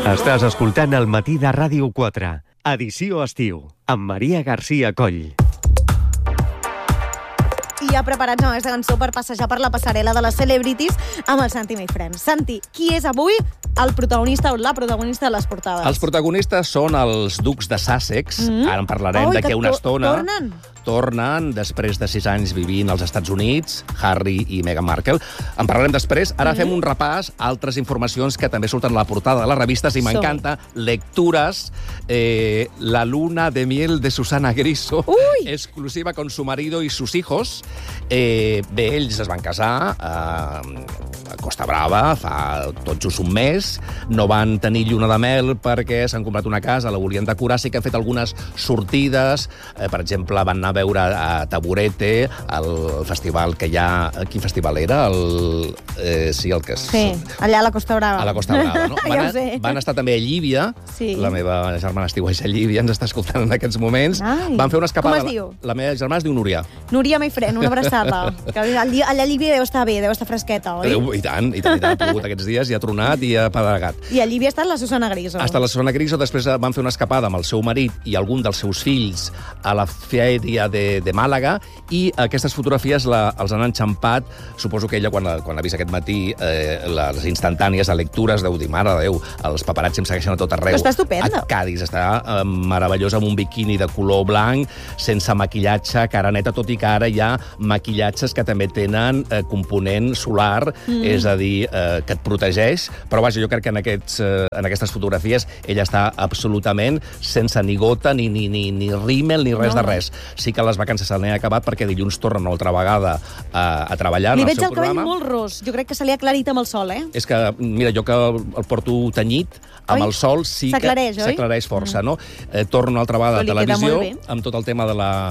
Estàs escoltant El matí de Ràdio 4, edició estiu, amb Maria Garcia Coll. I ja preparats amb aquesta cançó per passejar per la passarel·la de les celebrities amb el Santi My Friends. Santi, qui és avui el protagonista o la protagonista de les portades? Els protagonistes són els ducs de Sussex. Ara en parlarem d'aquí una estona. Tornen després de 6 anys vivint als Estats Units, Harry i Meghan Markle. En parlarem després. Ara fem un repàs a altres informacions que també surten a la portada de les revistes i m'encanta. Lectures. La luna de miel de Susana Griso, exclusiva con su marido y sus hijos. Bé, ells es van casar a Costa Brava fa tot just un mes. No van tenir lluna de mel perquè s'han comprat una casa, la volien decorar. Sí que han fet algunes sortides. Per exemple, van anar a veure a Taburete, el festival que hi ha... Quin festival era? Sí, el que és... Sí, allà a la Costa Brava. A la Costa Brava, no? Ja ho sé. Van estar també a Llívia. Sí. La meva germana estiueja a Llívia, ens està escoltant en aquests moments. Ai. Van fer una escapada. Com es diu? La meva germana es diu Núria. Núria My Friend, una abraçada. Allà a Llívia deu estar bé, deu estar fresqueta, oi? I tant. Ha plogut aquests dies, i ha tronat i ha pedregat. I a Llívia ha estat la Susana Griso. Ha estat la Susana Griso, després van fer una escapada amb el seu marit i algun dels seus fills a la fèria de Màlaga, i aquestes fotografies els han enxampat. Suposo que ella, quan ha vist aquest matí les instantànies a lectures, deu dir, mare de Déu, els paparazzi em segueixen a tot arreu. Però està estupenda. A Cádiz està meravellosa, amb un biquini de color blanc, sense maquillatge, cara neta, tot i que ara hi ha maquillatges que també tenen component solar, és a dir, que et protegeix. Però vaja, jo crec que en aquestes fotografies ella està absolutament sense ni gota, ni rímel, ni res de res. Sí que les vacances se n'han acabat perquè dilluns tornen una altra vegada a treballar en el seu programa. Li veig el cabell molt ros. Jo crec que se li ha aclarit amb el sol, eh? És que, mira, jo que el porto tenyit, amb el sol sí que s'aclareix força, no? Torna una altra vegada a televisió amb tot el tema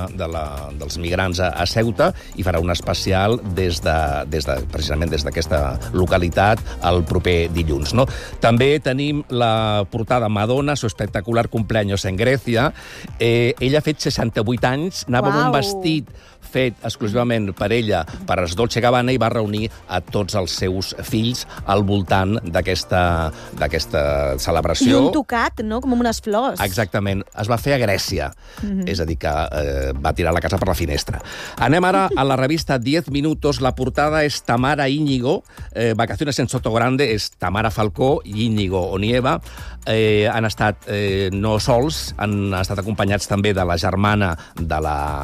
dels migrants a Ceuta, i farà un especial precisament des d'aquesta localitat el proper dilluns, no? També tenim la portada Madonna, su espectacular cumpleaños en Grècia. Ella ha fet 68 anys, anava amb un vestit fet exclusivament per ella, per es Dolce Gabbana, i va reunir a tots els seus fills al voltant d'aquesta celebració. I un tocat, no? Com amb unes flors. Exactament. Es va fer a Grècia. És a dir, que va tirar la casa per la finestra. Anem ara a la revista 10 Minutos. La portada és Tamara Íñigo. Vacaciones en Sotogrande. És Tamara Falcó i Íñigo Onieva. Han estat no sols, han estat acompanyats també de la germana de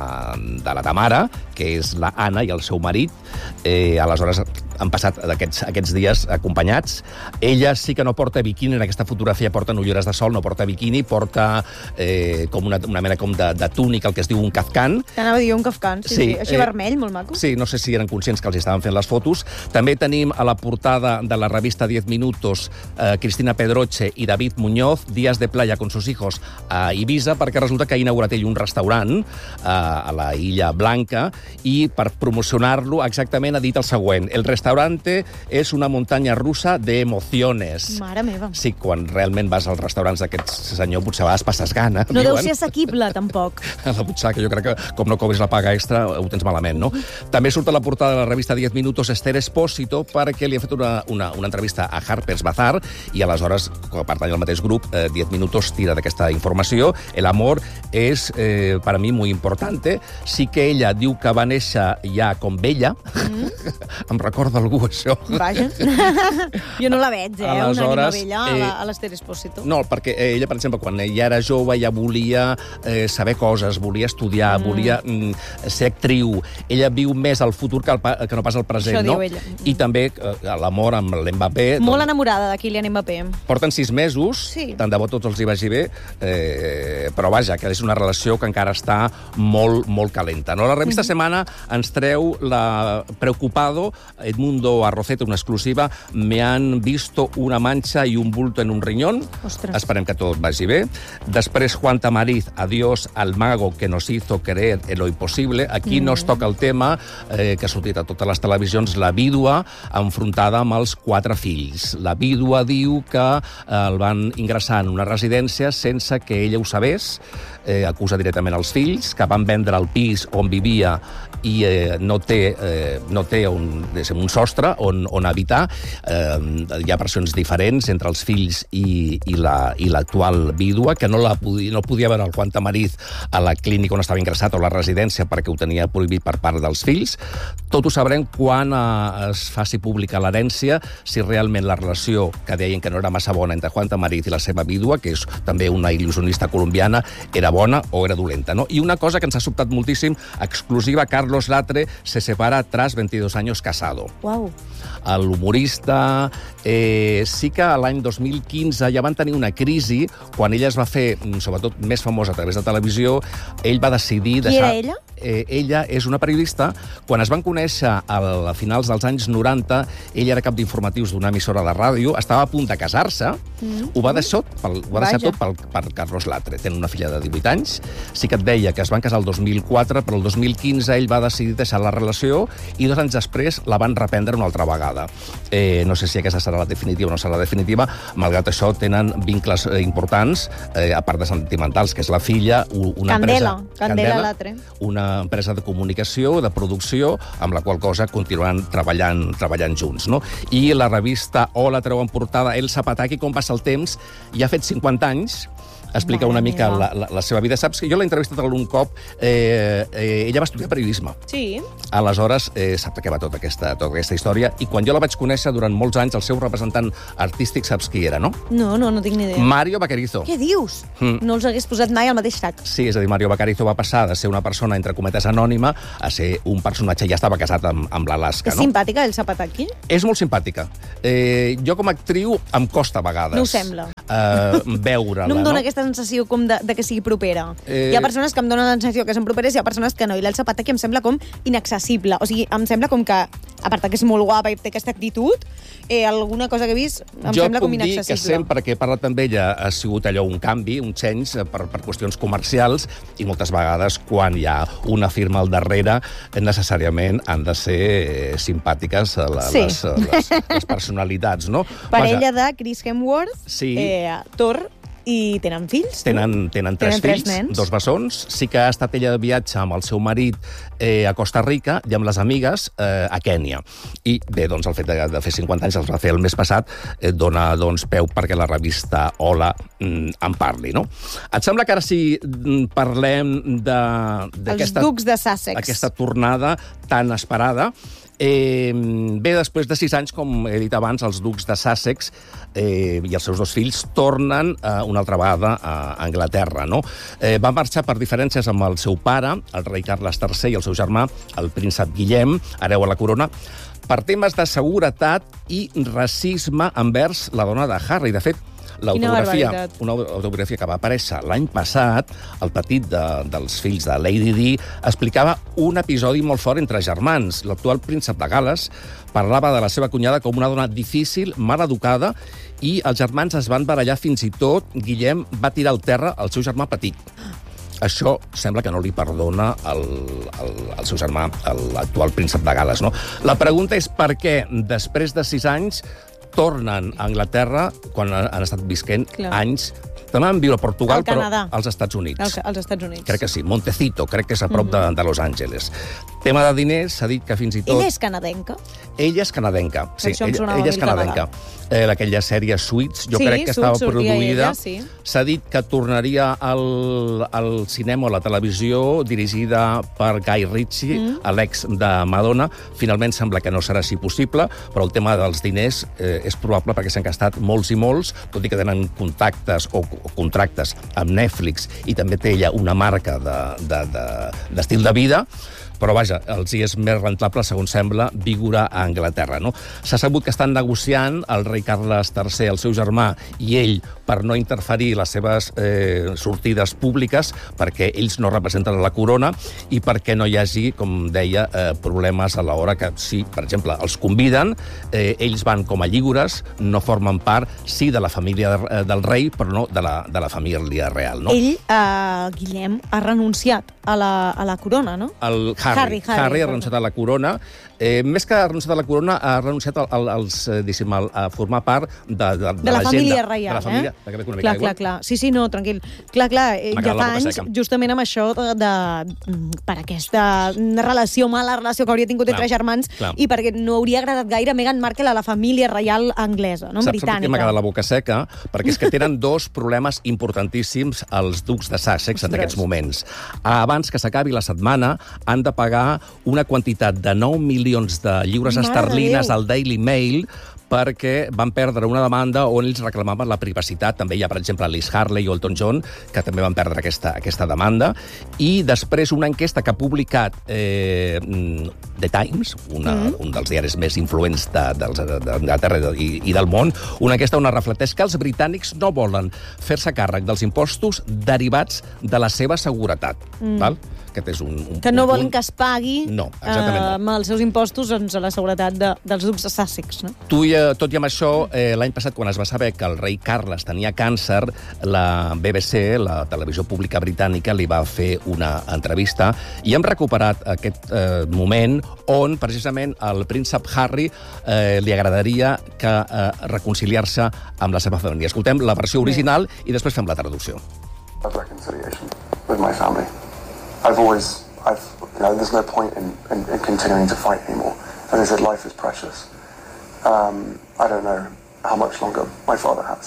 la Tamara, que és la Anna, i el seu marit. Aleshores, han passat aquests dies acompanyats. Ella sí que no porta biquini, en aquesta fotografia porta ulleres de sol, no porta biquini, porta com una mena com de túnica, el que es diu un kaftan. T'anava a dir un kaftan, sí. Així vermell, molt maco. Sí, no sé si eren conscients que els estaven fent les fotos. També tenim a la portada de la revista 10 Minutos Cristina Pedroche i David Muñoz, días de playa con sus hijos a Ibiza, perquè resulta que ha inaugurat ell un restaurant a la Illa Blanca, i per promocionar-lo exactament ha dit el següent: el restaurante és una muntanya russa de emociones. Mare meva. Sí, quan realment vas als restaurants d'aquest senyor potser a vegades passes gana. No deu ser assequible, tampoc. A la butxaca, jo crec que com no cobris la paga extra ho tens malament, no? També surt a la portada de la revista 10 Minutos Esther Espósito, perquè li ha fet una entrevista a Harper's Bazaar, i aleshores, com pertany al mateix grup, 10 Minutos tira d'aquesta informació. El amor és, para mí, muy importante. Sí que ella diu que va néixer ja com vella. Em recorda algú, això. Vaja. Jo no la veig, una ànima vella a l'Esther Espósito. No, perquè ella, per exemple, quan ella era jove, ja volia saber coses, volia estudiar, volia ser actriu. Ella viu més al futur que no pas al present, no? Això diu ella. I també l'amor amb l'Mbappé. Molt enamorada de Kylian Mbappé. Porten 6 mesos, tant de bo tots els hi vagi bé, però vaja, que és una relació que encara està molt, molt calenta. La revista Semana ens treu la Preocupado, Edmundo Arrocete, una exclusiva. Me han visto una mancha y un bulto en un riñón. Ostres. Esperem que tot vagi bé. Després, Juan Tamariz, adiós al mago que nos hizo creer en lo imposible. Aquí no es toca el tema que ha sortit a totes les televisions, la vídua enfrontada amb els 4 fills. La vídua diu que el van ingressar en una residència sense que ella ho sabés. Acusa directament els fills, que van vendre el pis on vivia i no té uns sostre on habitar. Hi ha versions diferents entre els fills i l'actual vídua, que no podia veure el Juan Tamariz a la clínica on estava ingressat o a la residència perquè ho tenia prohibit per part dels fills. Tot ho sabrem quan es faci pública l'herència, si realment la relació, que deien que no era massa bona entre Juan Tamariz i la seva vídua, que és també una il·lusionista colombiana, era bona o era dolenta, no? I una cosa que ens ha sobtat moltíssim, exclusiva, Carlos Latre se separa tras 22 años casado. Uau. L'humorista sí que l'any 2015 ja van tenir una crisi, quan ella es va fer, sobretot, més famosa a través de televisió, ell va decidir Qui era ella? Ella és una periodista. Quan es van conèixer a finals dels anys 90, ella era cap d'informatius d'una emissora de ràdio, estava a punt de casar-se, ho va deixar tot per Carlos Latre. Tenen una filla de 18 anys. Sí que et deia que es van casar el 2004, però el 2015 ell va decidir deixar la relació i 2 anys després la van reprendre una altra vegada. No sé si aquesta serà la definitiva o no serà la definitiva. Malgrat això, tenen vincles importants, a part de sentimentals, que és la filla, una empresa... Candela Latre. Una empresa de comunicació, de producció, amb la qual cosa continuaran treballant junts, no? I la revista Hola treu en portada El Zapataki, com passa el temps, ja ha fet 50 anys, explica una mica la seva vida. Saps que jo l'he entrevistat un cop, ella va estudiar periodisme. Sí. Aleshores, sap de què va tota aquesta història, i quan jo la vaig conèixer durant molts anys, el seu representant artístic, saps qui era, no? No tinc ni idea. Mario Vaquerizo. Què dius? No els hagués posat mai al mateix sac. Sí, és a dir, Mario Vaquerizo va passar de ser una persona, entre cometes, anònima, a ser un personatge, ja estava casat amb l'Alaska, no? És simpàtica, el Zapataki? És molt simpàtica. Jo, com a actriu, em costa a vegades... No ho sembla. Veure-la, no em dóna aquesta sensació com de que sigui propera. Hi ha persones que em donen la sensació que són properes i hi ha persones que no. I l'El Zapataki em sembla com inaccessible. O sigui, em sembla com que, a part que és molt guapa i té aquesta actitud, alguna cosa que he vist em sembla com inaccessible. Jo puc dir que sempre que he parlat amb ella ha sigut allò un canvi, un change per qüestions comercials, i moltes vegades quan hi ha una firma al darrere necessàriament han de ser simpàtiques les personalitats, no? Parella de Chris Hemsworth, sí. Thor, i tenen fills? Tenen 3 fills, nens. 2 bessons. Sí que ha estat ella de viatge amb el seu marit a Costa Rica i amb les amigues a Kènia. I bé, doncs el fet de fer 50 anys, els va fer el mes passat, dona peu perquè la revista Hola en parli, no? Et sembla que ara si parlem d'aquesta... Els ducs de Sussex. Aquesta tornada tan esperada. Bé, després de 6 anys, com he dit abans, els ducs de Sussex i els seus 2 fills tornen una altra vegada a Anglaterra, no? Va marxar per diferències amb el seu pare, el rei Carles III, i el seu germà, el príncep Guillem, hereu a la corona, per temes de seguretat i racisme envers la dona de Harry. De fet, una autobiografia que va aparèixer l'any passat, el petit dels fills de Lady Di, explicava un episodi molt fort entre germans. L'actual príncep de Gal·les parlava de la seva cunyada com una dona difícil, mal educada, i els germans es van barallar fins i tot. Guillem va tirar al terra el seu germà petit. Això sembla que no li perdona el seu germà, l'actual príncep de Gal·les, no? La pregunta és per què, després de 6 anys, tornen a Anglaterra, quan han estat visquent anys. També van viure a Portugal, però als Estats Units. Als Estats Units. Crec que sí. Montecito, crec que és a prop de Los Angeles. Tema de diners, s'ha dit que fins i tot... Ella és canadenca? Ella és canadenca, sí. Ella és canadenca. Aquella sèrie Suits, jo crec que estava produïda. S'ha dit que tornaria al cinema o a la televisió, dirigida per Guy Ritchie, l'ex de Madonna. Finalment sembla que no serà així possible, però el tema dels diners és probable perquè s'han gastat molts i molts, tot i que tenen contactes o contractes amb Netflix, i també té ella una marca d'estil de vida. Però, vaja, els hi és més rentable, segons sembla, viure a Anglaterra, no? S'ha sabut que estan negociant el rei Carles III, el seu germà, i ell, per no interferir les seves sortides públiques, perquè ells no representen la corona i perquè no hi hagi, com deia, problemes a l'hora que, si, per exemple, els conviden, ells van com a lliures, no formen part, sí, de la família del rei, però no de la família real, no? Ell, Guillem, ha renunciat a la corona, no? Harry ha renunciat a la corona. Més que ha renunciat a la corona, ha renunciat a formar part de la família reial. De la família. Clar. Sí, no, tranquil. Clar, ja fa anys, justament amb això per aquesta mala relació que hauria tingut entre germans i perquè no hauria agradat gaire Meghan Markle a la família reial anglesa, no? Saps Britànica. per què m'ha quedat la boca seca? Perquè és que tenen dos problemes importantíssims els ducs de Sussex en aquests moments. Abans que s'acabi la setmana han de pagar una quantitat de 9 milions de lliures esterlines al Daily Mail perquè van perdre una demanda on ells reclamaven la privacitat. També hi ha, per exemple, Liz Harley i Elton John, que també van perdre aquesta demanda. I després una enquesta que ha publicat The Times, un dels diaris més influents d'Anglaterra i del món, una enquesta on es reflecteix que els britànics no volen fer-se càrrec dels impostos derivats de la seva seguretat. Val? Aquest és que no volen que es pagui amb els seus impostos a la seguretat dels ducs de Sussex. No? Tot i amb això, l'any passat, quan es va saber que el rei Carles tenia càncer, la BBC, la televisió pública britànica, li va fer una entrevista i hem recuperat aquest moment on, precisament, al príncep Harry li agradaria reconciliar-se amb la seva família. Escoltem la versió original i després fem la traducció. Reconciliation with my family. There's no point in continuing to fight anymore. As I said, life is precious. I don't know how much longer my father has.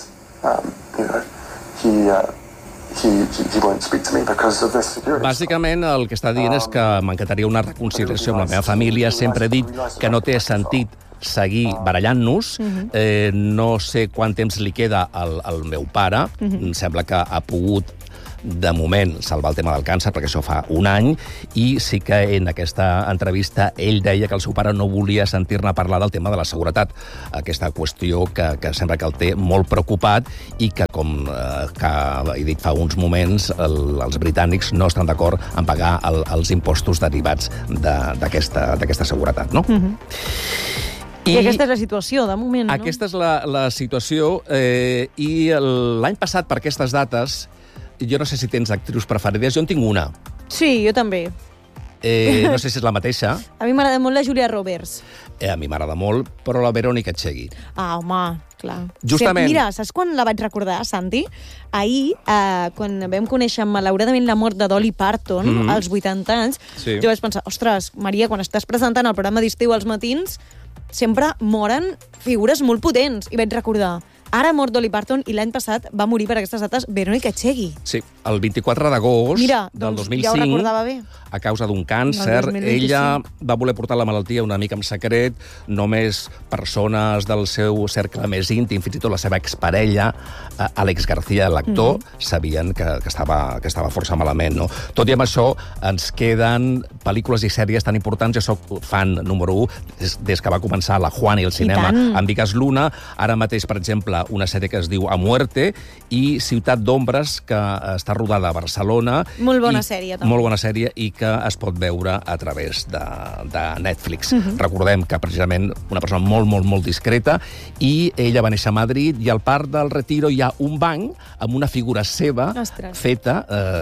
He won't speak to me because of this security. Bàsicament, el que està dient és que m'encantaria una reconciliació amb la meva família. Sempre he dit que no té sentit seguir barallant-nos. No sé quant temps li queda al meu pare. Em sembla que ha pogut de moment salvar el tema del càncer, perquè això fa un any, i sí que en aquesta entrevista ell deia que el seu pare no volia sentir-ne parlar del tema de la seguretat, aquesta qüestió que sembla que el té molt preocupat i que, com que he dit fa uns moments, els britànics no estan d'acord en pagar els impostos derivats d'aquesta seguretat, no? I aquesta és la situació, de moment, no? Aquesta és la situació, i l'any passat, per aquestes dates, jo no sé si tens actrius preferides, jo en tinc una. Sí, jo també. No sé si és la mateixa. A mi m'agrada molt la Julia Roberts. A mi m'agrada molt, però la Verónica Chegui. Home, clar. Justament. Mira, saps quan la vaig recordar, Santi? Ahir, quan vam conèixer malauradament la mort de Dolly Parton, als 80 anys, jo vaig pensar, ostres, Maria, quan estàs presentant el programa d'estiu als matins, sempre moren figures molt potents. I vaig recordar, ara ha mort Dolly Parton i l'any passat va morir per aquestes dates Verónica Chegui. Sí, el 24 d'agost del 2005, ja ho recordava bé. A causa d'un càncer, ella va voler portar la malaltia una mica en secret, només persones del seu cercle més íntim, fins i tot la seva exparella, Àlex García, l'actor, sabien que estava força malament, no? Tot i amb això, ens queden pel·lícules i sèries tan importants. Jo soc fan número 1 des que va començar la Juan i el cinema amb Vigas Luna. Ara mateix, per exemple, una sèrie que es diu A Muerte i Ciutat d'Ombres, que està rodada a Barcelona. Molt bona sèrie, també. Molt bona sèrie i que es pot veure a través de Netflix. Recordem que, precisament, una persona molt discreta, i ella va néixer a Madrid, i al Parc del Retiro hi ha un banc amb una figura seva feta,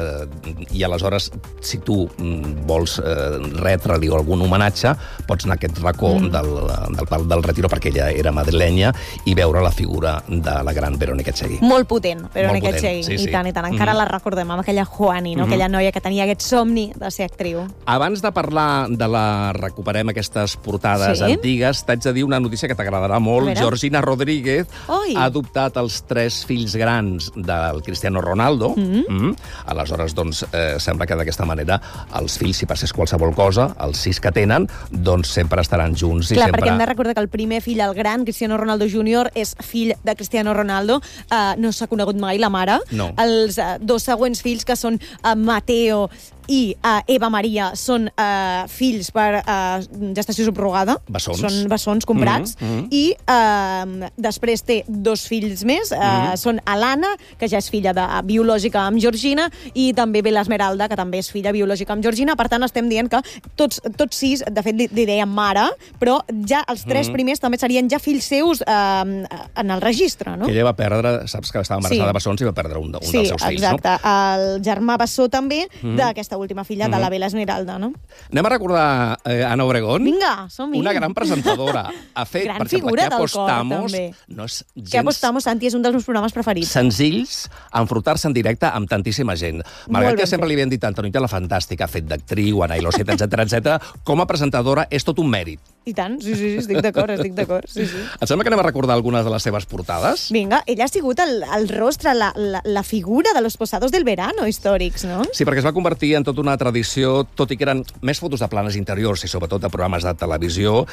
i aleshores, si tu vols retre-li algun homenatge, pots anar a aquest racó del Parc del Retiro, perquè ella era madrilenya, i veure la figura de la gran Verónica Chegui. Molt potent, Verónica Chegui. I tant. Encara la recordem amb aquella Juani, no? Aquella noia que tenia aquest somni de ser actriu. Abans de parlar de recuperem aquestes portades antigues, t'haig de dir una notícia que t'agradarà molt. Georgina Rodríguez ha adoptat els 3 fills grans del Cristiano Ronaldo. Aleshores, doncs, sembla que d'aquesta manera els fills, si passés qualsevol cosa, els 6 que tenen, doncs sempre estaran junts. Clar, perquè hem de recordar que el primer fill, el gran, Cristiano Ronaldo Jr., és fill de Cristiano Ronaldo. No s'ha conegut mai la mare. Els 2 següents fills, que són Mateo i Eva Maria, són fills per gestació subrogada. Bessons. Són bessons comprats. I després té 2 fills més. Són Alana, que ja és filla biològica amb Georgina, i també ve l'Esmeralda, que també és filla biològica amb Georgina. Per tant, estem dient que tots 6, de fet, li deien mare, però ja els 3 primers també serien ja fills seus en el registre, no? Que ella va perdre, saps que estava embarassada de bessons, i va perdre un dels seus fills, no? Sí, exacte. El germà bessó també d'aquesta aquesta última filla de la Bella Esmeralda, no? Anem a recordar Ana Obregón. Vinga, som-hi. Una gran presentadora. Ha fet, gran per exemple, figura del Apostamos, cor, també. no és gens... Que Apostamos, Santi, és un dels meus programes preferits. Senzills, enfrontar-se en directe amb tantíssima gent. Malgrat que sempre li havien dit a Antonita la Fantàstica, ha fet d'actriu, Ana i los 7, etc. Com a presentadora és tot un mèrit. I tant, sí, estic d'acord, sí. Et sembla que anem a recordar algunes de les seves portades? Vinga, ella ha sigut el rostre, la figura de los posados del verano històrics, no? Sí, perquè es va convertir en tota una tradició, tot i que eren més fotos de planes interiors i sobretot de programes de televisió,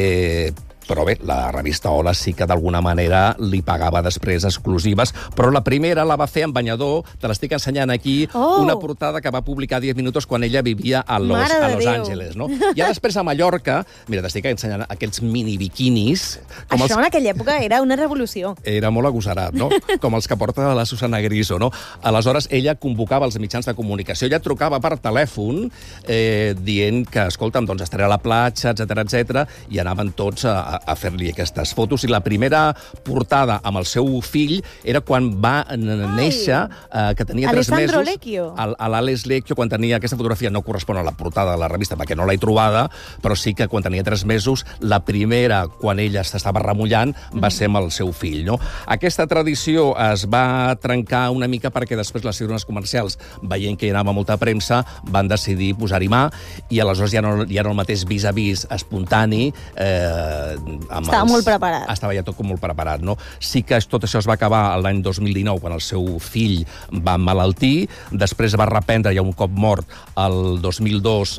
però bé, la revista Hola sí que d'alguna manera li pagava després exclusives, però la primera la va fer en banyador, te l'estic ensenyant aquí, una portada que va publicar 10 minuts quan ella vivia a Los Angeles, no? Ja després a Mallorca, mira, t'estic ensenyant aquells mini biquinis... Això en aquella època era una revolució. Era molt agosarat, no? Com els que porta la Susana Griso, no? Aleshores, ella convocava els mitjans de comunicació, ella trucava per telèfon dient que, escolta'm, doncs estaré a la platja, etc, i anaven tots a fer-li aquestes fotos. I la primera portada amb el seu fill era quan va néixer, que tenia 3 mesos. Alessandro Lecchio. L'Àlex Lecchio, quan tenia aquesta fotografia, no correspon a la portada de la revista perquè no l'he trobada, però sí que quan tenia 3 mesos, la primera, quan ella s'estava remullant, va ser amb el seu fill, no? Aquesta tradició es va trencar una mica perquè després les ciutats comercials, veient que hi anava molta premsa, van decidir posar-hi mà, i aleshores ja no el mateix vis-a-vis espontani, estava molt preparat. Estava ja tot molt preparat, no? Sí que tot això es va acabar l'any 2019, quan el seu fill va emmalaltir, després va reprendre, ja un cop mort, el 2002,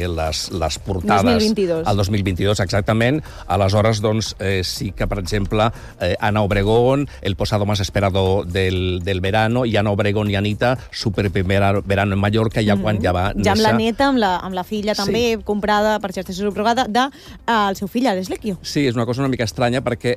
les portades... 2022. El 2022, exactament. Aleshores, doncs, sí que, per exemple, Ana Obregón, el posado más esperado del verano, i Ana Obregón i Anita, super primer verano en Mallorca, ja quan ja va néixer... Ja amb la neta, amb la filla també, comprada per gestació subrogada, del seu fill, Àlex Lecchio. Sí, és una cosa una mica estranya perquè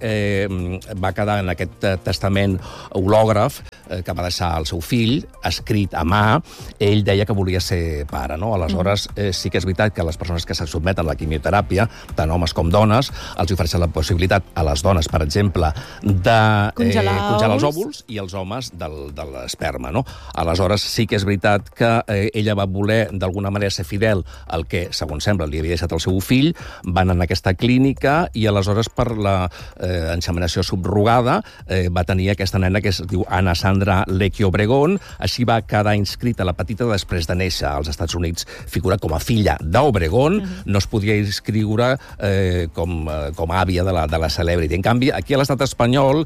va quedar en aquest testament hològraf que va deixar el seu fill, escrit a mà. Ell deia que volia ser pare, no? Aleshores, sí que és veritat que les persones que se sotmeten a la quimioteràpia, tant homes com dones, els ofereixen la possibilitat a les dones, per exemple, de congelar els òvuls i els homes de l'esperma, no? Aleshores, sí que és veritat que ella va voler, d'alguna manera, ser fidel al que, segons sembla, li havia deixat el seu fill, van en aquesta clínica i aleshores per la inseminació subrogada va tenir aquesta nena que es diu Ana Sandra Lecchio Obregón. Així va quedar inscrita la petita després de néixer als Estats Units, figura com a filla d'Obregón, no es podia inscriure com a àvia de la celebrity. En canvi, aquí a l'estat espanyol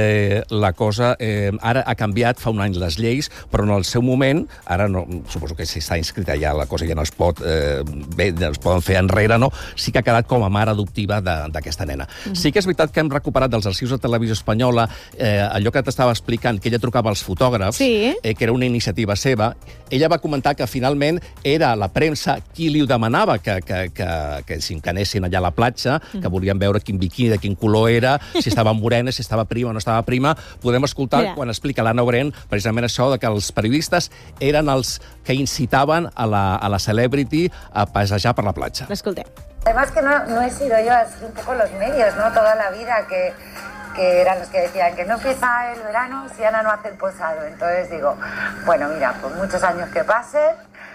la cosa ara ha canviat fa un any les lleis, però en el seu moment, ara no, suposo que si està inscrita ja la cosa ja no es pot es poden fer enrere, no? Sí que ha quedat com a mare adoptiva d'aquesta nena. Sí que és veritat que hem recuperat dels arxius de Televisió Espanyola allò que t'estava explicant, que ella trucava als fotògrafs, que era una iniciativa seva. Ella va comentar que finalment era la premsa qui li ho demanava, que s'encanessin allà a la platja, que volien veure quin biquini, de quin color era, si estava morena, si estava prima o no estava prima. Podem escoltar quan explica l'Anna Obregón precisament això, de que els periodistes eren els que incitaven a la celebrity a passejar per la platja. L'escoltem. Además que no he sido yo, es un poco los medios, ¿no? Toda la vida que eran los que decían que no empieza el verano si Ana no hace el posado. Entonces digo, bueno, mira, por muchos años que pasen,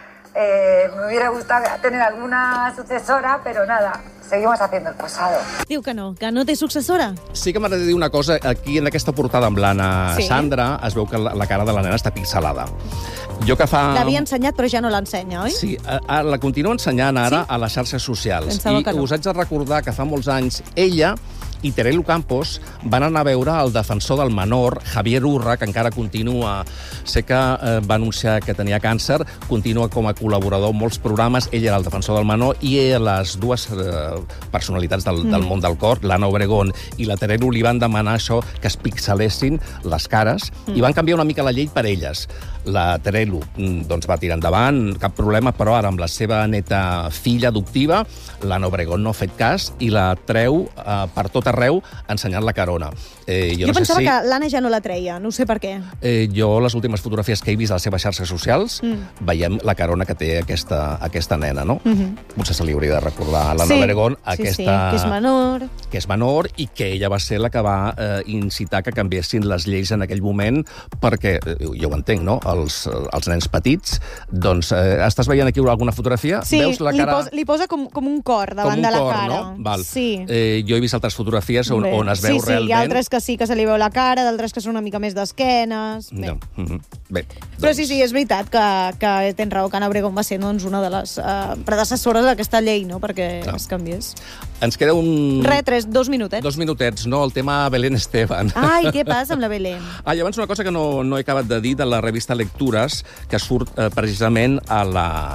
me hubiera gustado tener alguna sucesora, pero nada, seguimos haciendo el posado. Diu que no té successora. Sí que m'agrada dir una cosa, aquí en aquesta portada amb l'Anna Sandra es veu que la cara de la nena està pixelada. Jo que fa... L'havia ensenyat, però ja no l'ensenya, oi? Sí, la continuo ensenyant ara a les xarxes socials. I us haig de recordar que fa molts anys ella i Terelu Campos van anar a veure el defensor del menor, Javier Urra, que encara continua, sé que va anunciar que tenia càncer, continua com a col·laborador en molts programes, ell era el defensor del menor, i les dues personalitats del món del cor, l'Anna Obregón i la Terelu, li van demanar això, que es pixelessin les cares, i van canviar una mica la llei per elles. La Terelu doncs, va tirar endavant, cap problema, però ara amb la seva neta filla adoptiva, l'Anna Obregón no ha fet cas i la treu per tot arreu ensenyant la carona. Jo pensava que l'Anna ja no la treia, no sé per què. Jo, les últimes fotografies que he vist a les seves xarxes socials, veiem la carona que té aquesta nena, no? Potser se li hauria de recordar a l'Anna Obregón que és menor. Que és menor i que ella va ser la que va incitar que canviessin les lleis en aquell moment perquè, jo ho entenc, no? Els nens petits, doncs, estàs veient aquí alguna fotografia? Sí, veus la cara... li posa com un cor davant de la cara. No? Val. Sí. Jo he vist altres fotografies on es veu realment... Sí, hi ha altres que sí que se li veu la cara, d'altres que són una mica més d'esquenes. Bé. Però sí, és veritat que tens raó, que Anna Obregón va ser una de les predecessores d'aquesta llei, no?, perquè es canviés. Ens queda un... Res, 2 minutets. 2 minutets, no? El tema Belén Esteban. Ai, què passa amb la Belén? I abans una cosa que no he acabat de dir de la revista Lectures, que surt precisament a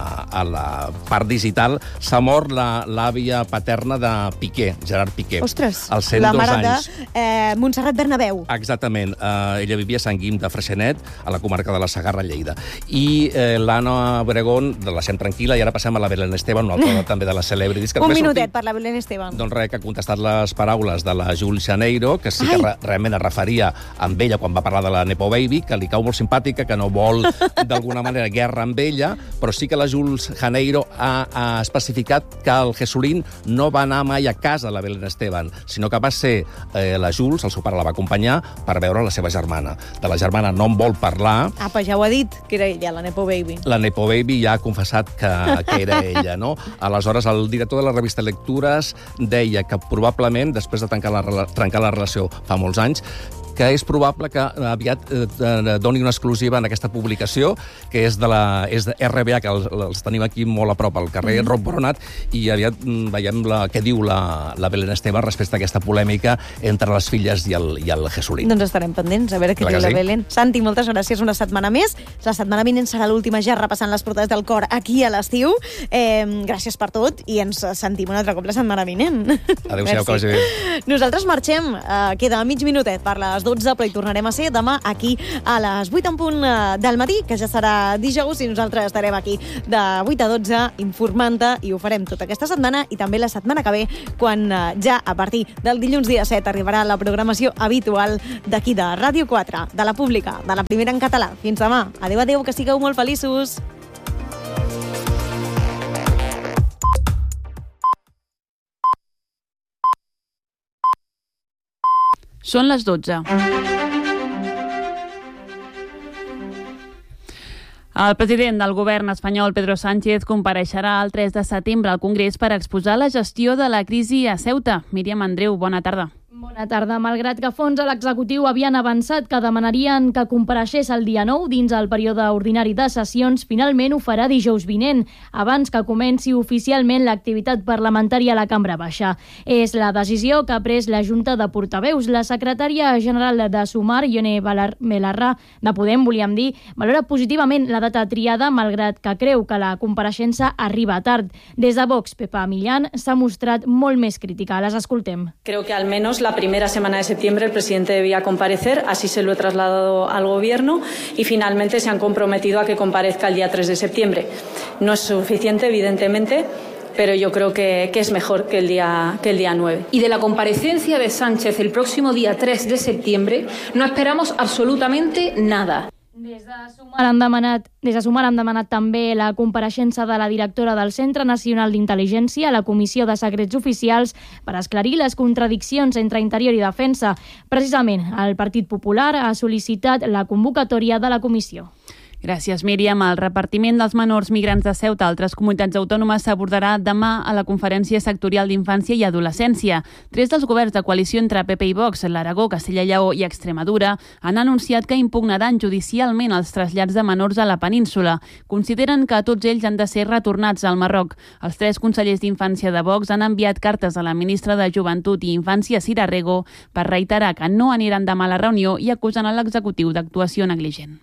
la part digital. S'ha mort l'àvia paterna de Piqué, Gerard Piqué. Ostres, als 102 la mare anys. de Montserrat Bernabéu. Exactament. Ella vivia a Sant Guim de Freixenet, a la comarca de la Segarra, Lleida. I l'Anna Obregón, la deixem tranquil·la, i ara passem a la Belén Esteban, una altra també de les celebrities. Un minutet per la Belén Esteban. Doncs res, que ha contestat les paraules de la Jules Janeiro, que sí que realment es referia amb ella quan va parlar de la Nepo Baby, que li cau molt simpàtica, que no vol d'alguna manera guerra amb ella, però sí que la Jules Janeiro ha especificat que el Jesulín no va anar mai a casa de la Belén Esteban, sinó que va ser la Jules, el seu pare la va acompanyar per veure la seva germana. De la germana no en vol parlar. Apa, ja ho ha dit, que era ella, la Nepo Baby. La Nepo Baby ja ha confessat que era ella, no? Aleshores, el director de la revista Lectures deia que probablement, després de trencar la relació fa molts anys, que és probable que aviat doni una exclusiva en aquesta publicació, que és de RBA, que els tenim aquí molt a prop, al carrer Roc Boronat, i aviat veiem què diu la Belén Esteban respecte a aquesta polèmica entre les filles i el Jesulín. Doncs estarem pendents a veure què diu la Belén. Santi, moltes gràcies una setmana més. La setmana vinent serà l'última ja repassant les portades del cor aquí a l'estiu. Gràcies per tot i ens sentim un altre cop la setmana vinent. Adéu-siau, que vagi bé. Nosaltres marxem. Queda mig minutet per les 12, però hi tornarem a ser demà aquí a les 8 en punt del matí, que ja serà dijous, i nosaltres estarem aquí de 8 a 12 informant-te, i ho farem tota aquesta setmana i també la setmana que ve, quan ja a partir del dilluns dia 7 arribarà la programació habitual d'aquí de Ràdio 4, de la pública, de la primera en català. Fins demà. Adéu, adéu, que sigueu molt feliços. Són les 12. El president del govern espanyol, Pedro Sánchez, compareixerà el 3 de setembre al Congrés per exposar la gestió de la crisi a Ceuta. Míriam Andreu, bona tarda. Bona tarda. Malgrat que fons a l'executiu havien avançat que demanarien que compareixés el dia 9 dins el període ordinari de sessions, finalment ho farà dijous vinent, abans que comenci oficialment l'activitat parlamentària a la Cambra Baixa. És la decisió que ha pres la Junta de Portaveus. La secretària general de Sumar, Ione Belarra, de Podem, volíem dir, valora positivament la data triada, malgrat que creu que la compareixença arriba tard. Des de Vox, Pepa Millán s'ha mostrat molt més crítica. Les escoltem. Creo que almenys la primera semana de septiembre el presidente debía comparecer, así se lo he trasladado al Gobierno y finalmente se han comprometido a que comparezca el día 3 de septiembre. No es suficiente, evidentemente, pero yo creo que es mejor que el día 9. Y de la comparecencia de Sánchez el próximo día 3 de septiembre no esperamos absolutamente nada. Des de Sumar han demanat també la compareixença de la directora del Centre Nacional d'Intel·ligència a la Comissió de Secrets Oficials per esclarir les contradiccions entre Interior i Defensa. Precisament, el Partit Popular ha sol·licitat la convocatòria de la comissió. Gràcies, Míriam. El repartiment dels menors migrants de Ceuta a altres comunitats autònomes s'abordarà demà a la Conferència Sectorial d'Infància i Adolescència. 3 dels governs de coalició entre PP i Vox, l'Aragó, Castella i Lleó i Extremadura, han anunciat que impugnaran judicialment els trasllats de menors a la península. Consideren que tots ells han de ser retornats al Marroc. Els 3 consellers d'Infància de Vox han enviat cartes a la ministra de Joventut i Infància, Sira Rego, per reiterar que no aniran demà a la reunió i acusen a l'executiu d'actuació negligent.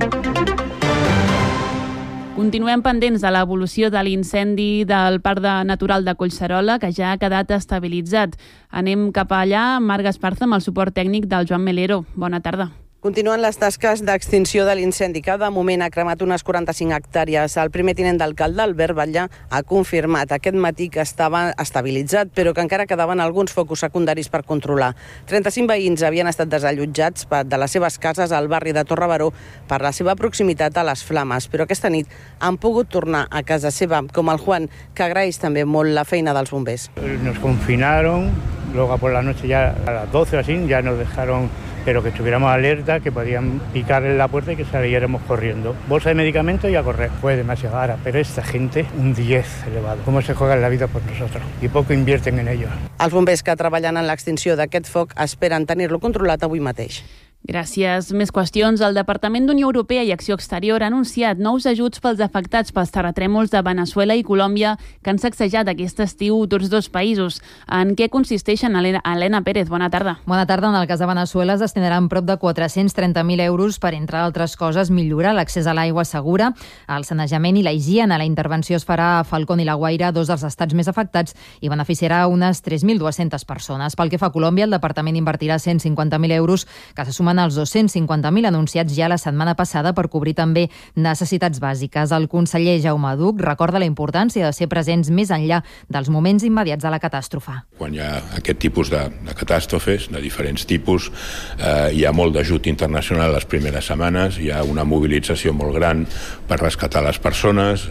Continuem pendents de l'evolució de l'incendi del Parc Natural de Collserola, que ja ha quedat estabilitzat. Anem cap allà, Marc Esparza, amb el suport tècnic del Joan Melero. Bona tarda. Continuen les tasques d'extinció de l'incendi, que de moment ha cremat unes 45 hectàrees. El primer tinent d'alcalde, Albert Batllà, ha confirmat aquest matí que estava estabilitzat, però que encara quedaven alguns focus secundaris per controlar. 35 veïns havien estat desallotjats de les seves cases al barri de Torrebaró per la seva proximitat a les flames, però aquesta nit han pogut tornar a casa seva, com el Juan, que agraeix també molt la feina dels bombers. Nos confinaron, luego por la noche ya a las 12 o así ya nos dejaron, pero que estuviéramos alerta, que podían picar en la puerta y que saliéramos corriendo. Bolsa de medicamentos y a correr. Fue demasiado cara, pero esta gente, un 10 elevado. ¿Cómo se juegan la vida por nosotros? Y poco invierten en ello. Els bombers que treballen en l'extinció d'aquest foc esperen tenir-lo controlat avui mateix. Gràcies. Més qüestions. El Departament d'Unió Europea i Acció Exterior ha anunciat nous ajuts pels afectats pels terratrèmols de Veneçuela i Colòmbia que han sacsejat aquest estiu tots dos països. En què consisteixen? Helena Pérez, bona tarda. Bona tarda. En el cas de Veneçuela es destinaran prop de 430.000 euros per, entre altres coses, millorar l'accés a l'aigua segura, el sanejament i la higiene. La intervenció es farà a Falcón i La Guaira, dos dels estats més afectats, i beneficiarà unes 3.200 persones. Pel que fa a Colòmbia, el departament invertirà 150.000 euros, que se sumen als 250.000 anunciats ja la setmana passada per cobrir també necessitats bàsiques. El conseller Jaume Duch recorda la importància de ser presents més enllà dels moments immediats de la catàstrofe. Quan hi ha aquest tipus de catàstrofes, de diferents tipus, hi ha molt d'ajut internacional les primeres setmanes, hi ha una mobilització molt gran per rescatar les persones.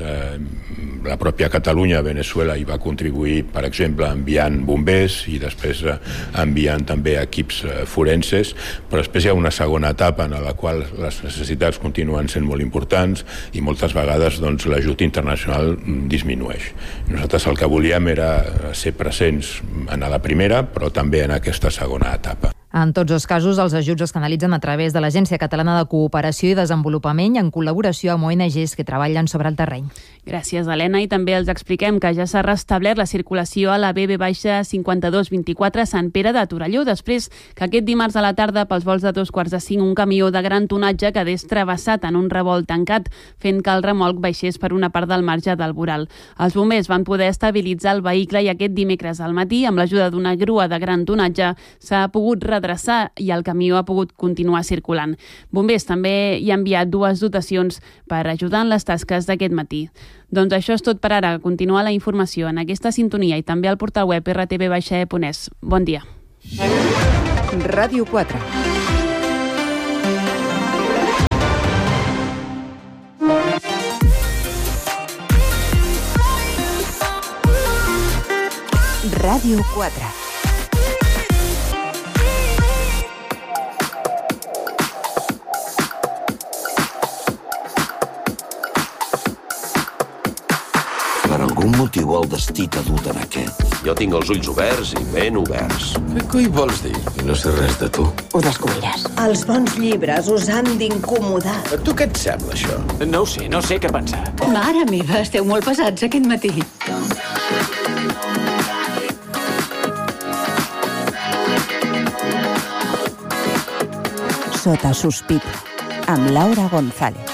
La pròpia Catalunya, Veneçuela, hi va contribuir, per exemple, enviant bombers i després enviant també equips forenses, però després hi ha una segona etapa en la qual les necessitats continuen sent molt importants i moltes vegades l'ajut internacional disminueix. Nosaltres el que volíem era ser presents en la primera, però també en aquesta segona etapa. En tots els casos, els ajuts es canalitzen a través de l'Agència Catalana de Cooperació i Desenvolupament en col·laboració amb ONGs que treballen sobre el terreny. Gràcies, Helena. I també els expliquem que ja s'ha restablert la circulació a la BB-5224 Sant Pere de Torelló, després que aquest dimarts a la tarda, pels vols de 4:45, un camió de gran tonatge quedés travessat en un revolt tancat, fent que el remolc baixés per una part del marge del voral. Els bombers van poder estabilitzar el vehicle i aquest dimecres al matí, amb l'ajuda d'una grua de gran tonatge, s'ha pogut redreçar i el camió ha pogut continuar circulant. Bombers també hi ha enviat 2 dotacions per ajudar en les tasques d'aquest matí. Doncs això és tot per ara. Continua la informació en aquesta sintonia i també al portal web rtv-e.es. Bon dia. Ràdio 4. Ràdio 4. Per algun motiu el destí t'ha dut en aquest. Jo tinc els ulls oberts i ben oberts. Què coi vols dir? No sé res de tu. Ho descobriràs. Els bons llibres us han d'incomodar. A tu què et sembla, això? No ho sé què pensar. Mare meva, esteu molt pesats aquest matí. Sota sospita, amb Laura González.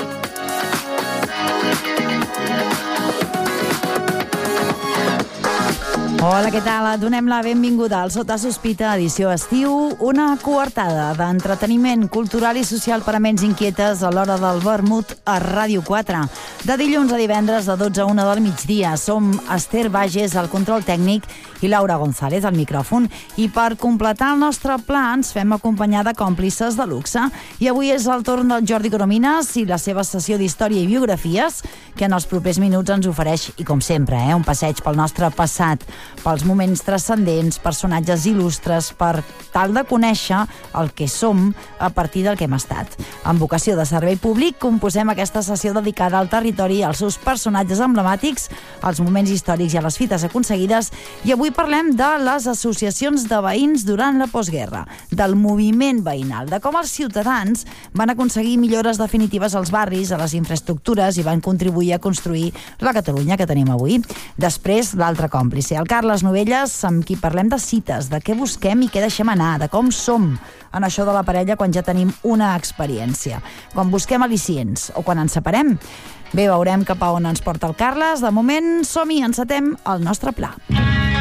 Hola, què tal? Donem la benvinguda al Sota Sospita, edició estiu, una coartada d'entreteniment cultural i social per a ments inquietes a l'hora del vermut a Ràdio 4. De dilluns a divendres de 12 a 1 del migdia. Som Esther Bages, al control tècnic, i Laura González, al micròfon. I per completar el nostre pla ens fem acompanyar de còmplices de luxe. I avui és el torn del Jordi Coromines i la seva sessió d'història i biografies, que en els propers minuts ens ofereix, i com sempre, un passeig pel nostre passat, pels moments transcendents, personatges il·lustres, per tal de conèixer el que som a partir del que hem estat. Amb vocació de servei públic, composem aquesta sessió dedicada al territori, als seus personatges emblemàtics, als moments històrics i a les fites aconseguides, i avui parlem de les associacions de veïns durant la postguerra, del moviment veïnal, de com els ciutadans van aconseguir millores definitives als barris, a les infraestructures, i van contribuir a construir la Catalunya que tenim avui. Després, l'altre còmplice, el Carles Novelles, amb qui parlem de cites, de què busquem i què deixem anar, de com som en això de la parella quan ja tenim una experiència, quan busquem al·licients o quan ens separem. Bé, veurem cap a on ens porta el Carles. De moment, som-hi, encetem el nostre pla.